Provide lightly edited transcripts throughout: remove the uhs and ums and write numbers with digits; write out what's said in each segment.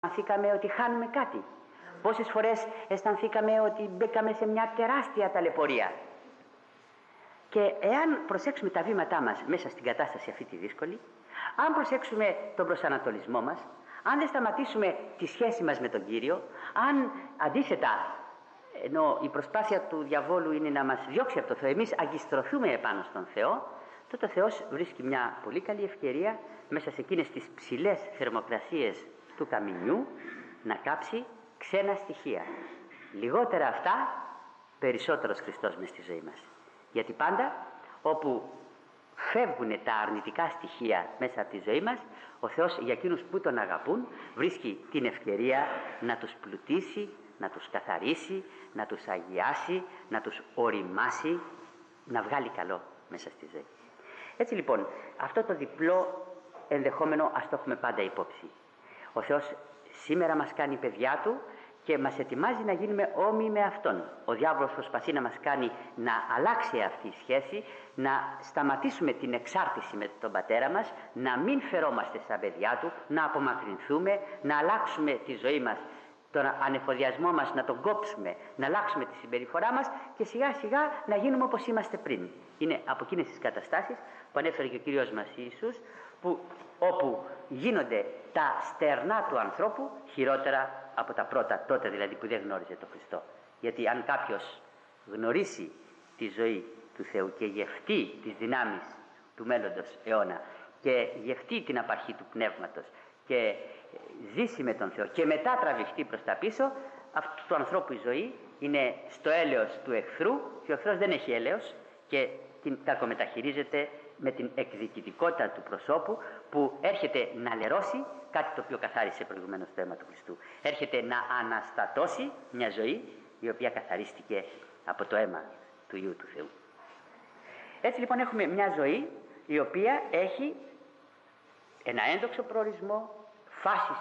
αισθανθήκαμε ότι χάνουμε κάτι? Πόσες φορές αισθανθήκαμε ότι μπήκαμε σε μια τεράστια ταλαιπωρία? Και εάν προσέξουμε τα βήματά μας μέσα στην κατάσταση αυτή τη δύσκολη, αν προσέξουμε τον προσανατολισμό μας, αν δεν σταματήσουμε τη σχέση μας με τον Κύριο, αν αντίθετα, ενώ η προσπάθεια του διαβόλου είναι να μας διώξει από το Θεό, εμείς αγκιστρωθούμε επάνω στον Θεό, τότε ο Θεός βρίσκει μια πολύ καλή ευκαιρία μέσα σε εκείνες τις ψηλές θερμοκρασίες του καμινιού να κάψει ξένα στοιχεία. Λιγότερα αυτά, περισσότερος Χριστός μες στη ζωή μας. Γιατί πάντα όπου φεύγουν τα αρνητικά στοιχεία μέσα από τη ζωή μας, ο Θεός για εκείνους που τον αγαπούν βρίσκει την ευκαιρία να τους πλουτίσει, να τους καθαρίσει, να τους αγιάσει, να τους οριμάσει, να βγάλει καλό μέσα στη ζωή. Έτσι λοιπόν, αυτό το διπλό ενδεχόμενο ας το έχουμε πάντα υπόψη. Ο Θεός σήμερα μας κάνει παιδιά Του και μας ετοιμάζει να γίνουμε όμοιοι με Αυτόν. Ο διάβολος προσπαθεί να μας κάνει να αλλάξει αυτή η σχέση, να σταματήσουμε την εξάρτηση με τον πατέρα μας, να μην φερόμαστε σαν παιδιά Του, να απομακρυνθούμε, να αλλάξουμε τη ζωή μας, τον ανεφοδιασμό μας να τον κόψουμε, να αλλάξουμε τη συμπεριφορά μας και σιγά σιγά να γίνουμε όπως είμαστε πριν. Είναι από εκείνες τις καταστάσεις που ανέφερε και ο Κύριος μας Ιησούς, όπου γίνονται τα στερνά του ανθρώπου χειρότερα από τα πρώτα, τότε δηλαδή που δεν γνώριζε τον Χριστό. Γιατί αν κάποιος γνωρίσει τη ζωή του Θεού και γευτεί τις δυνάμεις του μέλλοντος αιώνα και γευτεί την απαρχή του πνεύματος και ζήσει με τον Θεό και μετά τραβηχτεί προς τα πίσω, αυτού του ανθρώπου η ζωή είναι στο έλεος του εχθρού και ο εχθρός δεν έχει έλεος και την κακομεταχειρίζεται με την εκδικητικότητα του προσώπου που έρχεται να λερώσει κάτι το οποίο καθάρισε προηγουμένως το αίμα του Χριστού. Έρχεται να αναστατώσει μια ζωή η οποία καθαρίστηκε από το αίμα του Υιού του Θεού. Έτσι λοιπόν έχουμε μια ζωή η οποία έχει ένα ένδοξο προορισμό, φάσεις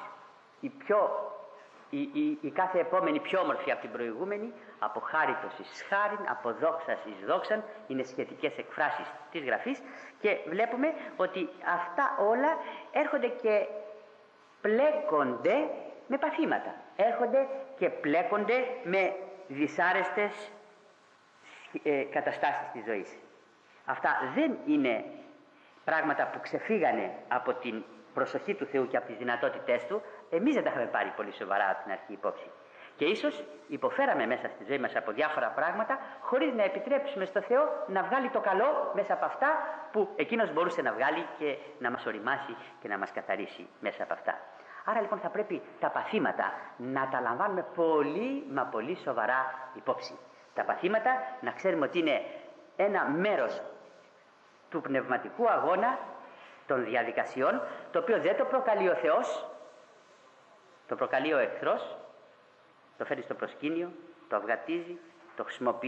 η κάθε επόμενη πιο όμορφη από την προηγούμενη, από χάριτος εις χάριν, από δόξας εις δόξαν, είναι σχετικές εκφράσεις της Γραφής και βλέπουμε ότι αυτά όλα έρχονται και πλέκονται με παθήματα, έρχονται και πλέκονται με δυσάρεστες καταστάσεις της ζωής. Αυτά δεν είναι πράγματα που ξεφύγανε από την προσοχή του Θεού και από τις δυνατότητές Του. Εμείς δεν τα είχαμε πάρει πολύ σοβαρά από την αρχή υπόψη. Και ίσως υποφέραμε μέσα στη ζωή μας από διάφορα πράγματα χωρίς να επιτρέψουμε στο Θεό να βγάλει το καλό μέσα από αυτά που Εκείνος μπορούσε να βγάλει και να μας οριμάσει και να μας καθαρίσει μέσα από αυτά. Άρα λοιπόν θα πρέπει τα παθήματα να τα λαμβάνουμε πολύ μα πολύ σοβαρά υπόψη. Τα παθήματα να ξέρουμε ότι είναι ένα μέρος του πνευματικού αγώνα των διαδικασιών, το οποίο δεν το προκαλεί ο Θεός, το προκαλεί ο εχθρός, το φέρνει στο προσκήνιο, το αυγατίζει, το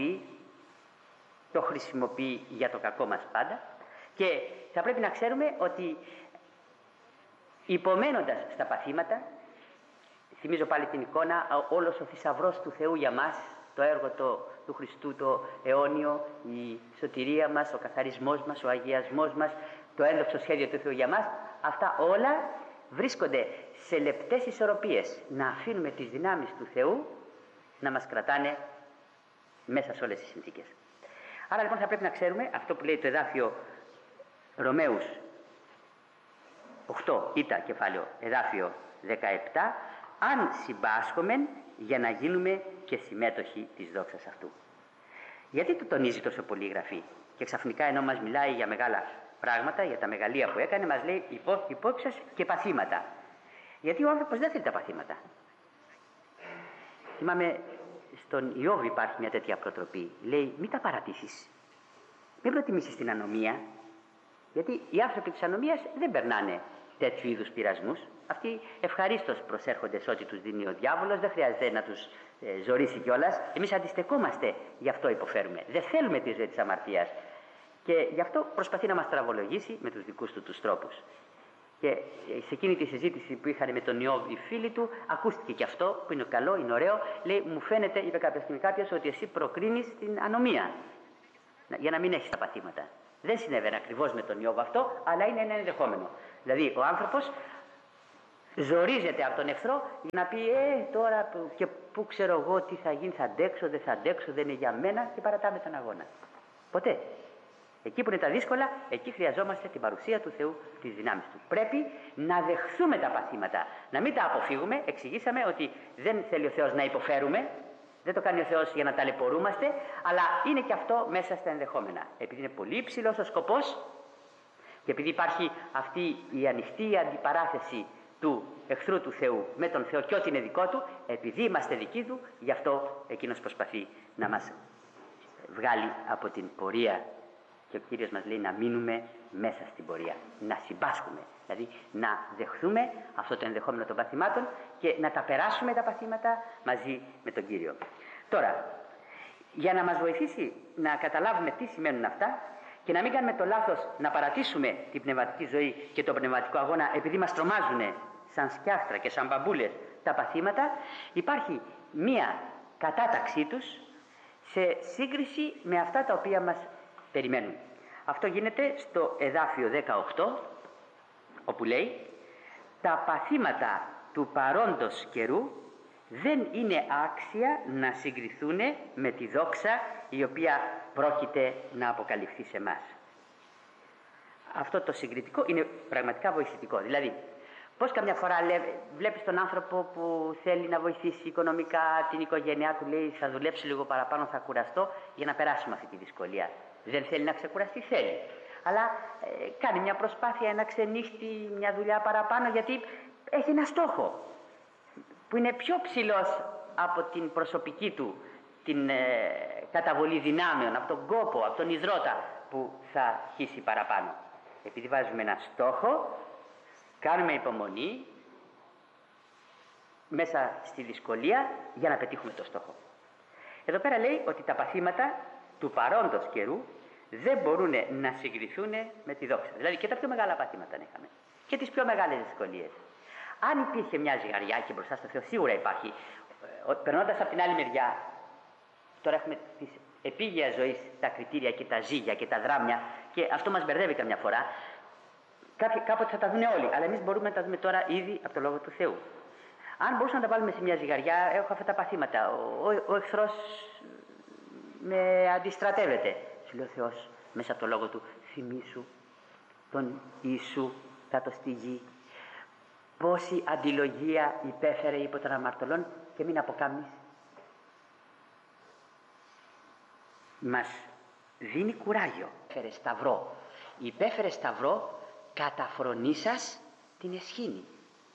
χρησιμοποιεί για το κακό μας πάντα και θα πρέπει να ξέρουμε ότι υπομένοντας στα παθήματα, θυμίζω πάλι την εικόνα, όλος ο θησαυρός του Θεού για μας, το έργο του Χριστού το αιώνιο, η σωτηρία μας, ο καθαρισμός μας, ο αγιασμός μας, το ένδοξο σχέδιο του Θεού για μας, αυτά όλα βρίσκονται σε λεπτές ισορροπίες, να αφήνουμε τις δυνάμεις του Θεού να μας κρατάνε μέσα σε όλες τις συνθήκες. Άρα λοιπόν θα πρέπει να ξέρουμε αυτό που λέει το εδάφιο Ρωμαίους 8 ήτα κεφάλαιο εδάφιο 17, αν συμπάσχομεν για να γίνουμε και συμμέτοχοι της δόξας αυτού. Γιατί το τονίζει τόσο πολύ η Γραφή και ξαφνικά ενώ μας μιλάει για μεγάλα πράγματα, για τα μεγαλεία που έκανε, μας λέει υπόψη σας και παθήματα. Γιατί ο άνθρωπος δεν θέλει τα παθήματα. Θυμάμαι στον Ιώβ υπάρχει μια τέτοια προτροπή. Λέει μην τα παρατήσεις, μην προτιμήσεις την ανομία, γιατί οι άνθρωποι της ανομίας δεν περνάνε τέτοιου είδους πειρασμούς. Αυτοί ευχαρίστως προσέρχονται σε ό,τι τους δίνει ο διάβολος, δεν χρειάζεται να τους ζωρίσει κιόλας. Εμείς αντιστεκόμαστε, γι' αυτό υποφέρουμε. Δεν θέλουμε τη ζωή της αμαρτίας. Και γι' αυτό προσπαθεί να μας τραβολογήσει με τους δικούς του τους τρόπους. Και σε εκείνη τη συζήτηση που είχαν με τον Ιώβ οι φίλοι του, ακούστηκε και αυτό που είναι καλό, είναι ωραίο. Λέει, μου φαίνεται, είπε κάποια στιγμή κάποιος, ότι εσύ προκρίνεις την ανομία για να μην έχεις τα παθήματα. Δεν συνέβαινε ακριβώς με τον Ιώβ αυτό, αλλά είναι ένα ενδεχόμενο. Δηλαδή ο άνθρωπος Ζορίζεται από τον εχθρό για να πει τώρα και πού ξέρω εγώ τι θα γίνει, θα αντέξω, δεν θα αντέξω, δεν είναι για μένα, και παρατάμε τον αγώνα. Ποτέ. Εκεί που είναι τα δύσκολα, εκεί χρειαζόμαστε την παρουσία του Θεού, τις δυνάμεις του. Πρέπει να δεχθούμε τα παθήματα, να μην τα αποφύγουμε. Εξηγήσαμε ότι δεν θέλει ο Θεός να υποφέρουμε, δεν το κάνει ο Θεός για να ταλαιπωρούμαστε, αλλά είναι και αυτό μέσα στα ενδεχόμενα. Επειδή είναι πολύ υψηλός ο σκοπός και επειδή υπάρχει αυτή η ανοιχτή αντιπαράθεση του εχθρού του Θεού με τον Θεό και ό,τι είναι δικό του, επειδή είμαστε δικοί του, γι' αυτό εκείνος προσπαθεί να μας βγάλει από την πορεία. Και ο Κύριος μας λέει να μείνουμε μέσα στην πορεία, να συμπάσχουμε, δηλαδή να δεχθούμε αυτό το ενδεχόμενο των παθημάτων και να τα περάσουμε τα παθήματα μαζί με τον Κύριο. Τώρα, για να μας βοηθήσει να καταλάβουμε τι σημαίνουν αυτά και να μην κάνουμε το λάθος να παρατήσουμε την πνευματική ζωή και τον πνευματικό αγώνα επειδή μας τρομάζουν σαν σκιάχτρα και σαν μπαμπούλες τα παθήματα, υπάρχει μία κατάταξή τους σε σύγκριση με αυτά τα οποία μας περιμένουν. Αυτό γίνεται στο εδάφιο 18, όπου λέει «Τα παθήματα του παρόντος καιρού δεν είναι άξια να συγκριθούν με τη δόξα η οποία πρόκειται να αποκαλυφθεί σε εμάς». Αυτό το συγκριτικό είναι πραγματικά βοηθητικό. Δηλαδή, πώς καμιά φορά βλέπεις τον άνθρωπο που θέλει να βοηθήσει οικονομικά την οικογένειά του, λέει θα δουλέψω λίγο παραπάνω, θα κουραστώ για να περάσουμε αυτή τη δυσκολία. Δεν θέλει να ξεκουραστεί, θέλει. Αλλά κάνει μια προσπάθεια να ξενύχτει μια δουλειά παραπάνω, γιατί έχει ένα στόχο που είναι πιο ψηλός από την προσωπική του την καταβολή δυνάμεων, από τον κόπο, από τον ιδρώτα που θα χύσει παραπάνω. Επειδή βάζουμε ένα στόχο, κάνουμε υπομονή μέσα στη δυσκολία για να πετύχουμε το στόχο. Εδώ πέρα λέει ότι τα παθήματα του παρόντος καιρού δεν μπορούν να συγκριθούν με τη δόξα. Δηλαδή και τα πιο μεγάλα παθήματα είχαμε και τις πιο μεγάλες δυσκολίες. Αν υπήρχε μια ζυγαριά, και μπροστά στο Θεό σίγουρα υπάρχει, περνώντας από την άλλη μεριά, τώρα έχουμε της επίγειας ζωής τα κριτήρια και τα ζύγια και τα δράμια, και αυτό μας μπερδεύει καμιά φορά. Κάποτε θα τα δουν όλοι, αλλά εμείς μπορούμε να τα δούμε τώρα ήδη από το Λόγο του Θεού. Αν μπορούσαμε να τα βάλουμε σε μια ζυγαριά, έχω αυτά τα παθήματα. Ο εχθρός με αντιστρατεύεται. Σου λέει ο Θεός μέσα από το Λόγο του, θυμήσου τον Ιησού κάτω στη γη. Πόση αντιλογία υπέφερε υπό των αμαρτωλών και μην αποκάμνεις. Μας δίνει κουράγιο. Υπέφερε σταυρό. Υπέφερε σταυρό κατά φρονήσας την εσχήνη.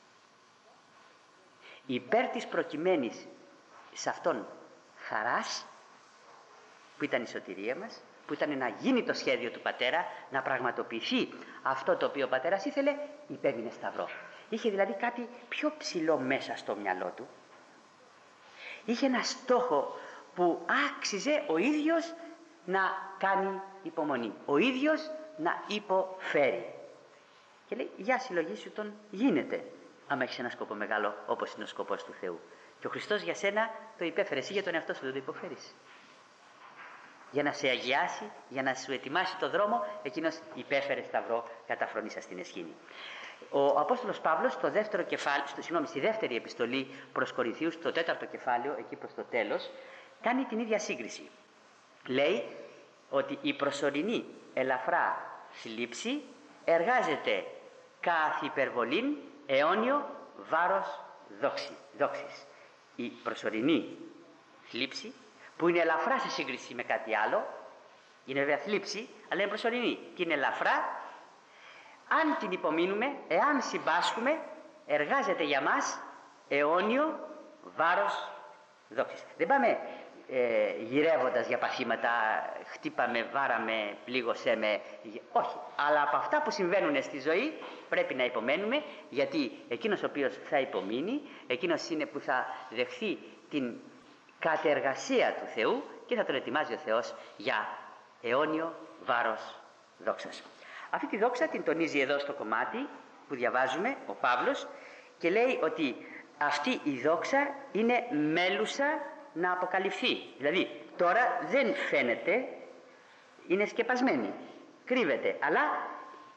Υπέρ της προκειμένης σε αυτόν χαράς, που ήταν η σωτηρία μας, που ήταν να γίνει το σχέδιο του Πατέρα, να πραγματοποιηθεί αυτό το οποίο ο Πατέρας ήθελε, υπέβηνε σταυρό. Είχε δηλαδή κάτι πιο ψηλό μέσα στο μυαλό του. Είχε ένα στόχο που άξιζε ο ίδιος να κάνει υπομονή, ο ίδιος να υποφέρει. Και λέει, για συλλογήσου τον, γίνεται, άμα έχεις ένα σκοπό μεγάλο όπως είναι ο σκοπός του Θεού. Και ο Χριστός για σένα το υπέφερε, εσύ για τον εαυτό σου δεν το υποφέρεις. Για να σε αγιάσει, για να σου ετοιμάσει το δρόμο, εκείνος υπέφερε σταυρό κατά φρονήσας στην εσχήνη. Ο Απόστολος Παύλος στο δεύτερο κεφάλαιο, στη δεύτερη επιστολή προς Κορινθίους, στο 4ο κεφάλαιο, εκεί προς το τέλος, κάνει την ίδια σύγκριση. Λέει ότι η προσωρινή ελαφρά θλίψη εργάζεται καθ' υπερβολήν αιώνιο βάρος δόξης. Η προσωρινή θλίψη, που είναι ελαφρά σε σύγκριση με κάτι άλλο, είναι βέβαια θλίψη, αλλά είναι προσωρινή και είναι ελαφρά, αν την υπομείνουμε, εάν συμπάσχουμε, εργάζεται για μας αιώνιο βάρος δόξης. Δεν πάμε γυρεύοντας για παθήματα, χτύπαμε, βάραμε, πλήγωσέ με, όχι. Αλλά από αυτά που συμβαίνουν στη ζωή πρέπει να υπομένουμε, γιατί εκείνος ο οποίος θα υπομείνει, εκείνος είναι που θα δεχθεί την κατεργασία του Θεού και θα τον ετοιμάζει ο Θεός για αιώνιο βάρος δόξας. Αυτή τη δόξα την τονίζει εδώ στο κομμάτι που διαβάζουμε ο Παύλος και λέει ότι αυτή η δόξα είναι μέλουσα να αποκαλυφθεί. Δηλαδή τώρα δεν φαίνεται, είναι σκεπασμένη, κρύβεται, αλλά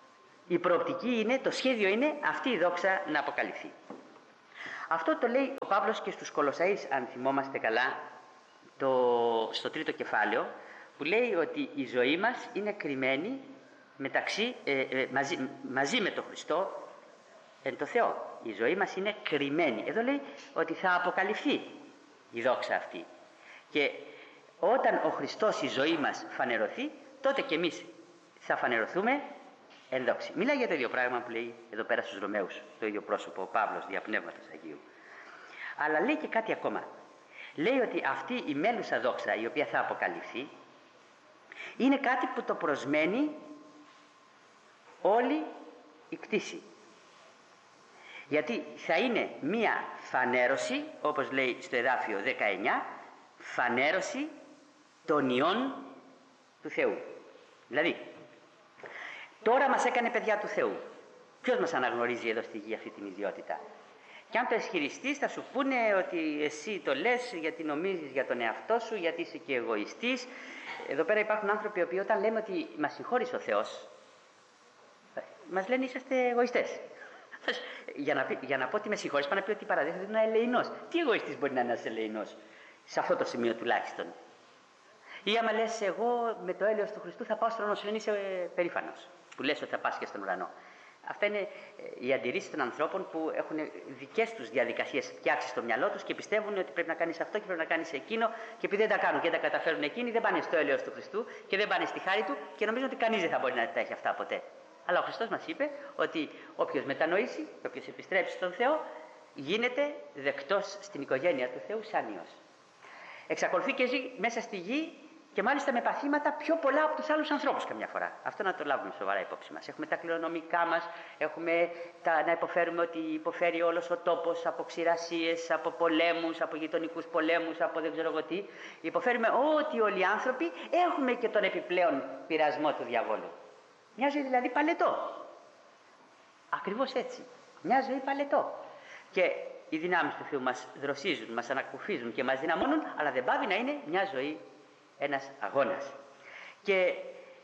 η προοπτική είναι, το σχέδιο είναι αυτή η δόξα να αποκαλυφθεί. Αυτό το λέει ο Παύλος και στους Κολοσσαείς, αν θυμόμαστε καλά, στο 3ο κεφάλαιο, που λέει ότι η ζωή μας είναι κρυμμένη μαζί με τον Χριστό εν το Θεό. Η ζωή μας είναι κρυμμένη. Εδώ λέει ότι θα αποκαλυφθεί η δόξα αυτή. Και όταν ο Χριστός η ζωή μας φανερωθεί, τότε και εμείς θα φανερωθούμε εν δόξη. Μιλάει για το ίδιο πράγμα που λέει εδώ πέρα στους Ρωμαίους, το ίδιο πρόσωπο ο Παύλος δια Πνεύματος Αγίου. Αλλά λέει και κάτι ακόμα. Λέει ότι αυτή η μέλουσα δόξα η οποία θα αποκαλυφθεί είναι κάτι που το προσμένει όλη η κτήση. Γιατί θα είναι μία φανέρωση, όπως λέει στο εδάφιο 19, φανέρωση των ιών του Θεού. Δηλαδή, τώρα μας έκανε παιδιά του Θεού. Ποιος μας αναγνωρίζει εδώ στη γη αυτή την ιδιότητα? Και αν το ισχυριστείς θα σου πούνε ότι εσύ το λες γιατί νομίζεις για τον εαυτό σου, γιατί είσαι και εγωιστής. Εδώ πέρα υπάρχουν άνθρωποι οι οποίοι όταν λέμε ότι μας συγχώρησε ο Θεός, μας λένε είσαστε εγωιστές. Για να πω ότι με συγχωρείς, πάνε να πει ότι παραδέχεται ότι είναι ελεηνός. Τι εγωιστής μπορεί να είναι ένας ελεηνός, σε αυτό το σημείο τουλάχιστον? Ή άμα λες εγώ με το έλεος του Χριστού θα πάω στον ουρανό, σου λένε είσαι περήφανος, που λες ότι θα πας και στον ουρανό. Αυτά είναι οι αντιρρήσεις των ανθρώπων που έχουν δικές τους διαδικασίες φτιάξει στο μυαλό τους και πιστεύουν ότι πρέπει να κάνεις αυτό και πρέπει να κάνεις εκείνο, και επειδή δεν τα κάνουν και δεν τα καταφέρουν εκείνοι, δεν πάνε στο έλεος του Χριστού και δεν πάνε στη χάρη του και νομίζουν ότι κανείς δεν θα μπορεί να τα έχει αυτά ποτέ. Αλλά ο Χριστός μας είπε ότι όποιος μετανοήσει, όποιος επιστρέψει στον Θεό, γίνεται δεκτός στην οικογένεια του Θεού σαν Υιός. Εξακολουθεί και ζει μέσα στη γη και μάλιστα με παθήματα πιο πολλά από τους άλλους ανθρώπους καμιά φορά. Αυτό να το λάβουμε σοβαρά υπόψη μας. Έχουμε τα κληρονομικά μας, έχουμε να υποφέρουμε ότι υποφέρει όλος ο τόπος από ξηρασίες, από πολέμους, από γειτονικούς πολέμους, από δεν ξέρω εγώ τι. Υποφέρουμε ό,τι όλοι οι άνθρωποι, έχουμε και τον επιπλέον πειρασμό του διαβόλου. Μια ζωή δηλαδή παλετό. Ακριβώς έτσι. Μια ζωή παλετό. Και οι δυνάμεις του Θεού μας δροσίζουν, μας ανακουφίζουν και μας δυναμώνουν, αλλά δεν πάβει να είναι μια ζωή, ένας αγώνας. Και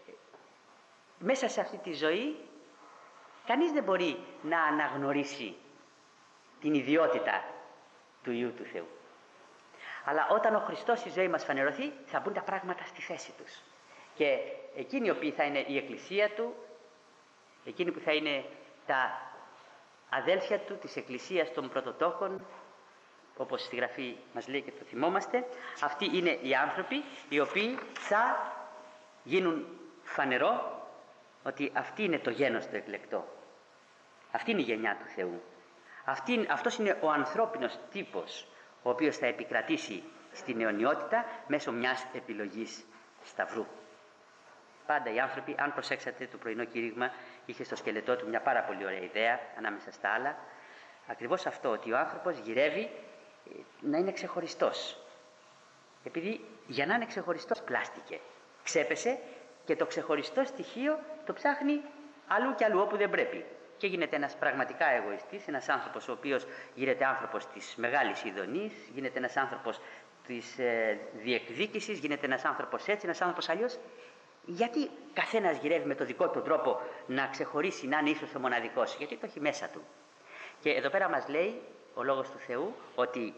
μέσα σε αυτή τη ζωή κανείς δεν μπορεί να αναγνωρίσει την ιδιότητα του Υιού του Θεού. Αλλά όταν ο Χριστός η ζωή μας φανερωθεί, θα μπουν τα πράγματα στη θέση τους. Και εκείνοι οι οποίοι θα είναι η Εκκλησία του, εκείνοι που θα είναι τα αδέλφια του της Εκκλησίας των Πρωτοτόκων, όπως στη Γραφή μας λέει και το θυμόμαστε, αυτοί είναι οι άνθρωποι οι οποίοι θα γίνουν φανερό ότι αυτή είναι το γένος το εκλεκτό. Αυτή είναι η γενιά του Θεού. Αυτός είναι ο ανθρώπινος τύπος ο οποίος θα επικρατήσει στην αιωνιότητα μέσω μιας επιλογής σταυρού. Πάντα οι άνθρωποι, αν προσέξατε το πρωινό κήρυγμα, είχε στο σκελετό του μια πάρα πολύ ωραία ιδέα ανάμεσα στα άλλα. Ακριβώς αυτό, ότι ο άνθρωπος γυρεύει να είναι ξεχωριστός. Επειδή για να είναι ξεχωριστός πλάστηκε, ξέπεσε και το ξεχωριστό στοιχείο το ψάχνει αλλού και αλλού όπου δεν πρέπει. Και γίνεται ένας πραγματικά εγωιστής, ένας άνθρωπος ο οποίος γίνεται άνθρωπος της μεγάλης ειδονής, γίνεται ένας άνθρωπος της διεκδίκησης, γίνεται ένας άνθρωπος έτσι, ένας άνθρωπος αλλιώς. Γιατί καθένας γυρεύει με το δικό του τρόπο να ξεχωρίσει, να είναι ίσως ο μοναδικός? Γιατί το έχει μέσα του. Και εδώ πέρα μας λέει ο Λόγος του Θεού ότι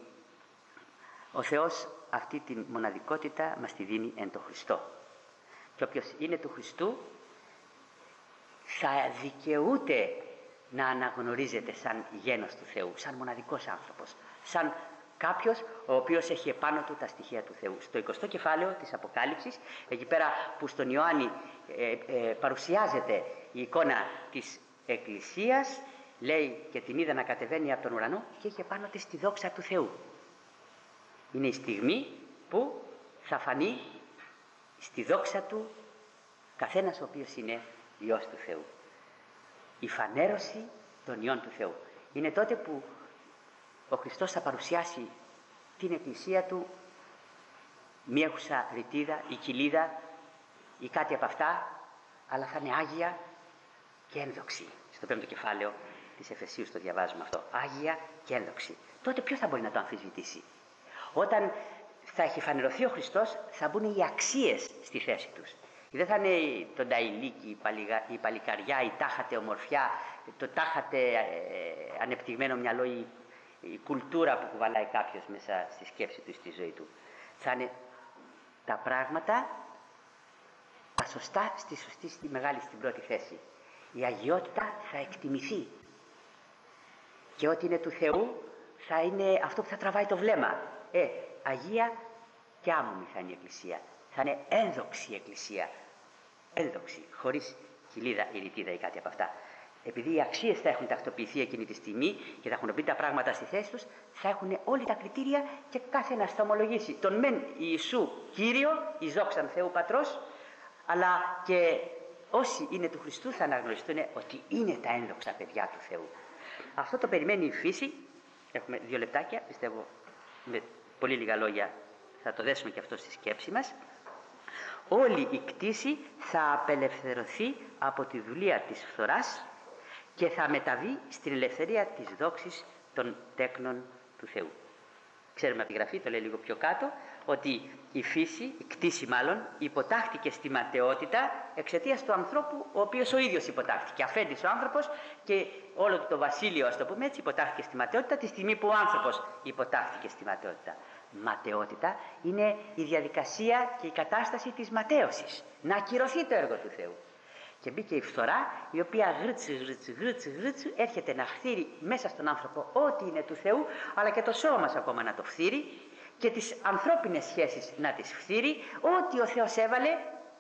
ο Θεός αυτή τη μοναδικότητα μας τη δίνει εν το Χριστό. Και όποιος είναι του Χριστού θα δικαιούται να αναγνωρίζεται σαν γένος του Θεού, σαν μοναδικός άνθρωπος, σαν κάποιος ο οποίος έχει επάνω του τα στοιχεία του Θεού. Στο 20ο κεφάλαιο της Αποκάλυψης, εκεί πέρα που στον Ιωάννη παρουσιάζεται η εικόνα της Εκκλησίας, λέει και την είδα να κατεβαίνει από τον ουρανό και είχε πάνω της τη δόξα του Θεού. Είναι η στιγμή που θα φανεί στη δόξα του καθένας ο οποίος είναι Υιός του Θεού. Η φανέρωση των Υιών του Θεού. Είναι τότε που ο Χριστός θα παρουσιάσει την Εκκλησία του, μη έχουσα ρητίδα ή κοιλίδα ή κάτι από αυτά, αλλά θα είναι άγια και ένδοξη. Στο 5ο κεφάλαιο της Εφεσίου το διαβάζουμε αυτό. Άγια και ένδοξη. Τότε ποιος θα μπορεί να το αμφισβητήσει? Όταν θα έχει φανερωθεί ο Χριστός, θα μπουν οι αξίες στη θέση τους. Δεν θα είναι το νταϊλίκι, η παλικαριά, η τάχατε ομορφιά, το τάχατε ανεπτυγμένο μυαλό, η κουλτούρα που κουβαλάει κάποιος μέσα στη σκέψη του, στη ζωή του. Θα είναι τα πράγματα τα σωστά, στη μεγάλη, στην πρώτη θέση. Η αγιότητα θα εκτιμηθεί. Και ό,τι είναι του Θεού θα είναι αυτό που θα τραβάει το βλέμμα. Αγία και άμμο θα είναι η Εκκλησία. Θα είναι ένδοξη η Εκκλησία. Ένδοξη, χωρίς κοιλίδα ή ρητίδα ή κάτι από αυτά. Επειδή οι αξίες θα έχουν τακτοποιηθεί εκείνη τη στιγμή και θα έχουν μπει τα πράγματα στη θέση τους, θα έχουν όλοι τα κριτήρια και κάθε ένας θα ομολογήσει τον μεν Ιησού Κύριο, εις δόξαν Θεού Πατρός, αλλά και όσοι είναι του Χριστού θα αναγνωριστούν ότι είναι τα ένδοξα παιδιά του Θεού. Αυτό το περιμένει η φύση. Έχουμε 2 λεπτάκια, πιστεύω με πολύ λίγα λόγια θα το δέσουμε και αυτό στη σκέψη μας. Όλη η κτήση θα απελευθερωθεί από τη δουλεία της φθοράς και θα μεταβεί στην ελευθερία της δόξης των τέκνων του Θεού. Ξέρουμε από τη Γραφή, το λέει λίγο πιο κάτω, ότι η φύση, η κτήση μάλλον, υποτάχθηκε στη ματαιότητα εξαιτίας του ανθρώπου, ο οποίος ο ίδιος υποτάχθηκε. Αφέντης ο άνθρωπος και όλο το βασίλειο, ας το πούμε έτσι, υποτάχθηκε στη ματαιότητα τη στιγμή που ο άνθρωπος υποτάχθηκε στη ματαιότητα. Ματαιότητα είναι η διαδικασία και η κατάσταση της ματαίωσης. Να ακυρωθεί το έργο του Θεού. Και μπήκε η φθορά, η οποία γρήτσι έρχεται να χθείρει μέσα στον άνθρωπο ό,τι είναι του Θεού, αλλά και το σώμα μας ακόμα να το φθείρει και τις ανθρώπινες σχέσεις να τις φθείρει, ό,τι ο Θεός έβαλε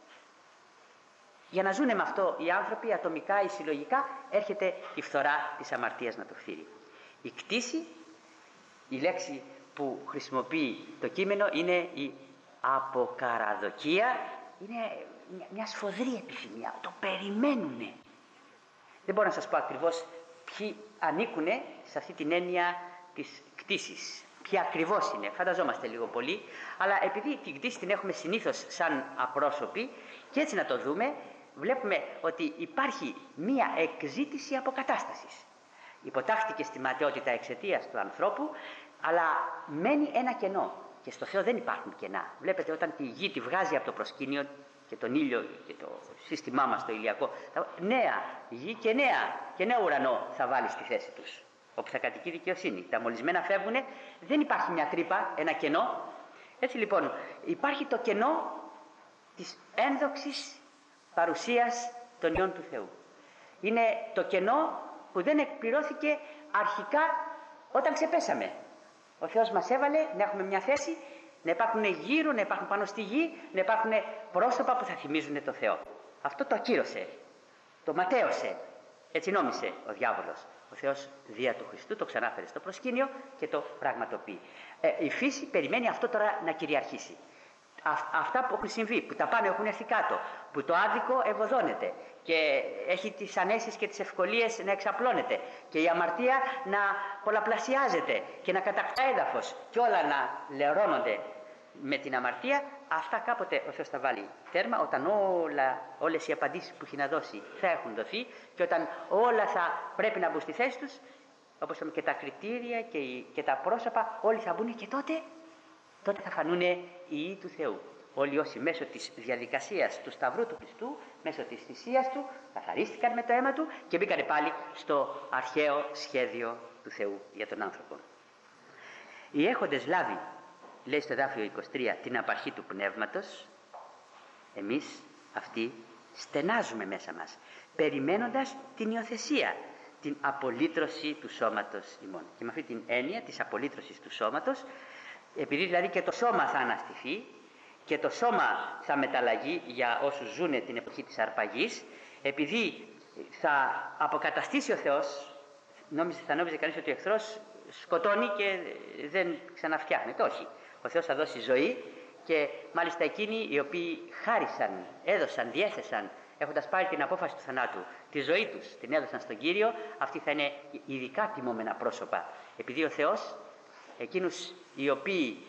για να ζουνε με αυτό οι άνθρωποι ατομικά ή συλλογικά, έρχεται η φθορά της αμαρτίας να το φθείρει. Η κτήση, η λέξη που χρησιμοποιεί το κείμενο είναι η αποκαραδοκία, είναι μια σφοδρή επιθυμία, το περιμένουνε. Δεν μπορώ να σας πω ακριβώς ποιοι ανήκουνε σε αυτή την έννοια της κτήσης. Ποιοι ακριβώς είναι, φανταζόμαστε λίγο πολύ, αλλά επειδή την κτήση την έχουμε συνήθως σαν απρόσωπη και έτσι να το δούμε, βλέπουμε ότι υπάρχει μία εκζήτηση αποκατάστασης. Υποτάχθηκε στη ματαιότητα εξαιτίας του ανθρώπου, αλλά μένει ένα κενό. Και στο Θεό δεν υπάρχουν κενά. Βλέπετε, όταν τη γη τη βγάζει από το προσκήνιο και τον ήλιο και το σύστημά μας το ηλιακό, νέα γη και νέο ουρανό θα βάλει στη θέση τους, όπου θα κατοικεί δικαιοσύνη. Τα μολυσμένα φεύγουν, δεν υπάρχει μια τρύπα, ένα κενό. Έτσι λοιπόν υπάρχει το κενό της ένδοξης παρουσίας των ιών του Θεού. Είναι το κενό που δεν εκπληρώθηκε αρχικά όταν ξεπέσαμε. Ο Θεός μας έβαλε να έχουμε μια θέση, να υπάρχουν γύρω, να υπάρχουν πάνω στη γη, να υπάρχουν πρόσωπα που θα θυμίζουν το Θεό. Αυτό το ακύρωσε, το ματαίωσε. Έτσι νόμισε ο διάβολος. Ο Θεός δια του Χριστού το ξανάφερε στο προσκήνιο και το πραγματοποιεί. Η φύση περιμένει αυτό τώρα να κυριαρχήσει. Αυτά που έχουν συμβεί, που τα πάνω έχουν έρθει κάτω, που το άδικο ευωδώνεται και έχει τις ανέσεις και τις ευκολίες να εξαπλώνεται και η αμαρτία να πολλαπλασιάζεται και να κατακτά έδαφος και όλα να λερώνονται με την αμαρτία, αυτά κάποτε ο Θεός θα βάλει τέρμα, όταν όλες οι απαντήσεις που έχει να δώσει θα έχουν δοθεί και όταν όλα θα πρέπει να μπουν στη θέση τους, όπως είπαμε, και τα κριτήρια και τα πρόσωπα όλοι θα μπουν και τότε θα φανούν οι ιοί του Θεού. Όλοι όσοι μέσω της διαδικασίας του Σταυρού του Χριστού, μέσω της θυσίας του, καθαρίστηκαν με το αίμα του και μπήκανε πάλι στο αρχαίο σχέδιο του Θεού για τον άνθρωπο. Οι έχοντες λάβει, λέει στο εδάφιο 23, την απαρχή του Πνεύματος, εμείς αυτοί στενάζουμε μέσα μας, περιμένοντας την υιοθεσία, την απολύτρωση του σώματος ημών. Και με αυτή την έννοια της απολύτρωσης του σώματος, επειδή δηλαδή και το σώμα θα αναστηθεί και το σώμα θα μεταλλαγεί για όσους ζουν την εποχή της αρπαγής, επειδή θα αποκαταστήσει ο Θεός, θα νόμιζε κανείς ότι ο εχθρός σκοτώνει και δεν ξαναφτιάχνεται. Όχι. Ο Θεός θα δώσει ζωή και μάλιστα εκείνοι οι οποίοι χάρισαν, έδωσαν, διέθεσαν, έχοντας πάρει την απόφαση του θανάτου, τη ζωή τους την έδωσαν στον Κύριο, αυτοί θα είναι ειδικά τιμώμενα πρόσωπα. Επειδή ο Θεός εκείνους οι οποίοι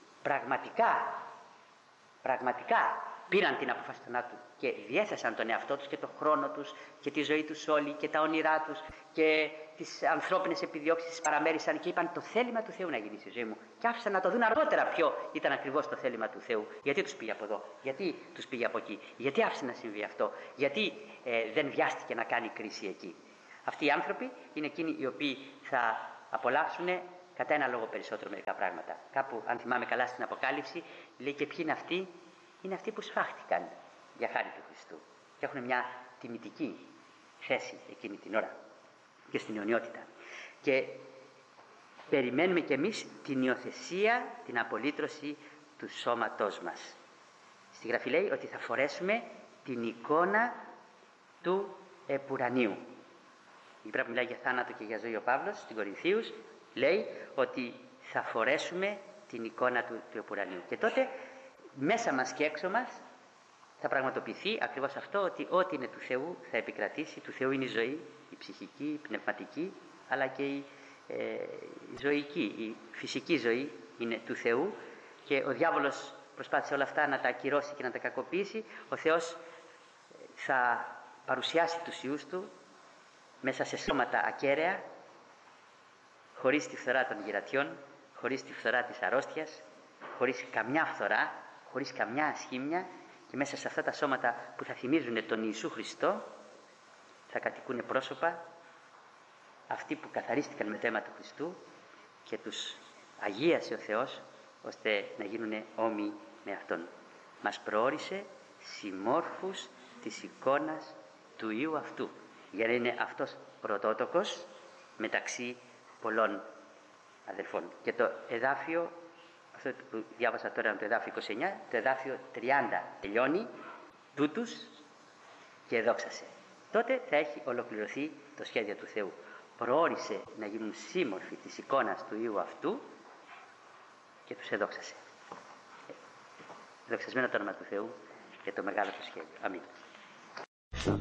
πραγματικά πήραν την απόφαση του θανάτου και διέθεσαν τον εαυτό τους και τον χρόνο τους και τη ζωή τους όλη και τα όνειρά τους και τις ανθρώπινες επιδιώξεις τις παραμέρισαν και είπαν το θέλημα του Θεού να γίνει στη ζωή μου. Και άφησαν να το δουν αργότερα ποιο ήταν ακριβώς το θέλημα του Θεού. Γιατί τους πήγε από εδώ, γιατί τους πήγε από εκεί, γιατί άφησε να συμβεί αυτό, γιατί δεν βιάστηκε να κάνει κρίση εκεί. Αυτοί οι άνθρωποι είναι εκείνοι οι οποίοι θα απολαύσουν κατά ένα λόγο περισσότερο μερικά πράγματα. Κάπου, αν θυμάμαι καλά στην Αποκάλυψη, λέει και ποιοι είναι αυτοί. Είναι αυτοί που σφάχτηκαν για χάρη του Χριστού και έχουν μια τιμητική θέση εκείνη την ώρα και στην αιωνιότητα. Και περιμένουμε κι εμείς την υιοθεσία, την απολύτρωση του σώματός μας. Στη Γραφή λέει ότι θα φορέσουμε την εικόνα του επουρανίου. Η Γραφή μιλάει για θάνατο και για ζωή. Ο Παύλος στην Κορινθίους λέει ότι θα φορέσουμε την εικόνα του επουρανίου. Και τότε μέσα μας και έξω μας θα πραγματοποιηθεί ακριβώς αυτό, ότι ό,τι είναι του Θεού θα επικρατήσει. Του Θεού είναι η ζωή, η ψυχική, η πνευματική, αλλά και η ζωική, η φυσική ζωή είναι του Θεού, και ο διάβολος προσπάθησε όλα αυτά να τα ακυρώσει και να τα κακοποιήσει. Ο Θεός θα παρουσιάσει τους ιούς του μέσα σε σώματα ακέραια, χωρίς τη φθορά των γυρατιών, χωρίς τη φθορά της αρρώστιας, χωρίς καμιά φθορά, χωρίς καμιά ασχήμια, και μέσα σε αυτά τα σώματα που θα θυμίζουν τον Ιησού Χριστό θα κατοικούν πρόσωπα αυτοί που καθαρίστηκαν με το αίμα του Χριστού και τους αγίασε ο Θεός ώστε να γίνουν όμοιοι με Αυτόν. Μας προόρισε συμμόρφους της εικόνας του Υιού αυτού, για να είναι αυτός πρωτότοκος μεταξύ πολλών αδελφών. Και το εδάφιο, αυτό που διάβασα τώρα, το εδάφιο 29, το εδάφιο 30 τελειώνει, τούτους και δόξασε. Τότε θα έχει ολοκληρωθεί το σχέδιο του Θεού. Προόρισε να γίνουν σύμμορφοι της εικόνας του Υιού αυτού και τους εδόξασε. Δοξασμένο το όνομα του Θεού για το μεγάλο του σχέδιο. Αμήν.